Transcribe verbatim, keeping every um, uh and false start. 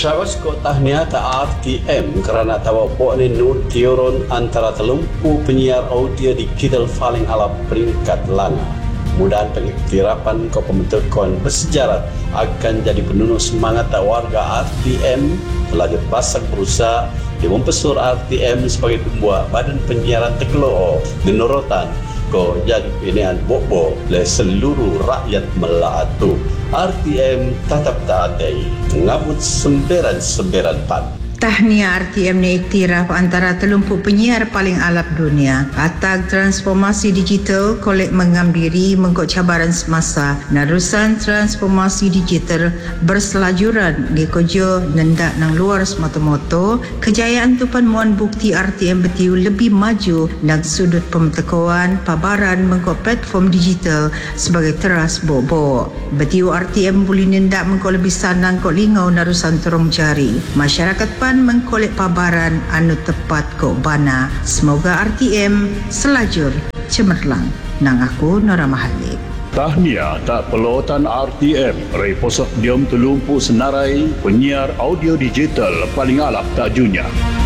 Syabas ko tahniah ta R T M kerana tawapok ni nur tiuron antara telumpu penyiar audio digital paling ala peringkat langa. Mudahan pengiktirapan ko pembentukan bersejarah akan jadi penunuh semangat warga R T M pelajar pasak berusaha di mempesur R T M sebagai pembuat badan penyiaran teklo denorotan ko jadi pilihan bobo oleh seluruh rakyat Melatu. R T M tetap tak ada ngabut semberan-semberan pan. Tahniah R T M ni iktiraf antara telumpu penyiar paling alap dunia. Atak transformasi digital kolek mengambil mengkut cabaran semasa. Narusan transformasi digital berselajuran di kojo nendak nang luar semata-mata. Kejayaan tupan muan bukti R T M betiu lebih maju dan sudut pemtekuan pabaran mengkut platform digital sebagai teras bobo. Betiu R T M boleh nendak mengkut lebih sanang kok lingau narusan terong jari. Masyarakat pan mengkolek pabaran anu tepat kok bana. Semoga R T M selajur cemerlang. Nang aku Nora Mahalik. Tahniah tak pelotan R T M rai posok diom telumpu senarai penyiar audio digital paling alap tak junya.